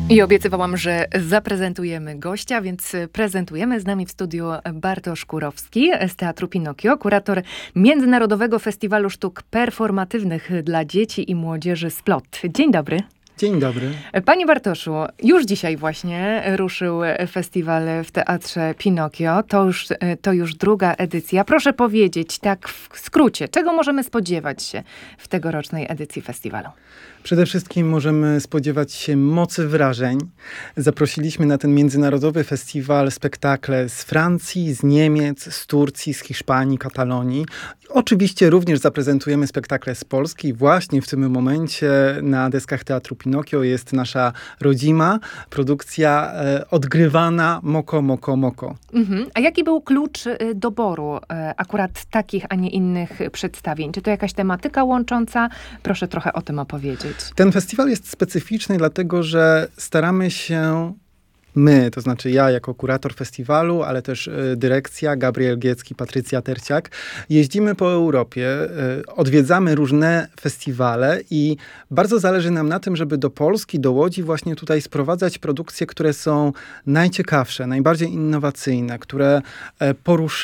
I obiecywałam, że zaprezentujemy gościa, więc prezentujemy z nami w studiu Bartosz Kurowski z Teatru Pinokio, kurator Międzynarodowego Festiwalu Sztuk Performatywnych dla Dzieci i Młodzieży SPLOT. Dzień dobry. Dzień dobry. Panie Bartoszu, już dzisiaj właśnie ruszył festiwal w Teatrze Pinokio. To już druga edycja. Proszę powiedzieć, tak w skrócie, czego możemy spodziewać się w tegorocznej edycji festiwalu? Przede wszystkim możemy spodziewać się mocy wrażeń. Zaprosiliśmy na ten międzynarodowy festiwal spektakle z Francji, z Niemiec, z Turcji, z Hiszpanii, Katalonii. Oczywiście również zaprezentujemy spektakle z Polski. Właśnie w tym momencie na deskach Teatru Pinokio jest nasza rodzima produkcja odgrywana Moko, Moko, Moko. A jaki był klucz doboru akurat takich, a nie innych przedstawień? Czy to jakaś tematyka łącząca? Proszę trochę o tym opowiedzieć. Ten festiwal jest specyficzny, dlatego że staramy się my, to znaczy ja jako kurator festiwalu, ale też dyrekcja, Gabriel Giecki, Patrycja Terciak, jeździmy po Europie, odwiedzamy różne festiwale i bardzo zależy nam na tym, żeby do Polski, do Łodzi właśnie tutaj sprowadzać produkcje, które są najciekawsze, najbardziej innowacyjne, które poruszają